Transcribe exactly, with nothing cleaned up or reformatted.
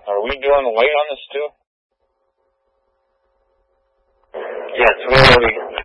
Are we doing weight on this too? Yes, we already